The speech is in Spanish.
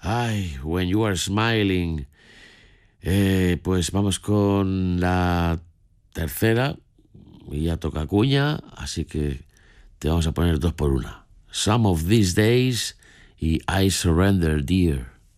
Ay, When You Are Smiling. Pues vamos con la tercera. Y ya toca cuña, así que te vamos a poner dos por una. Some of These Days y I Surrender, Dear.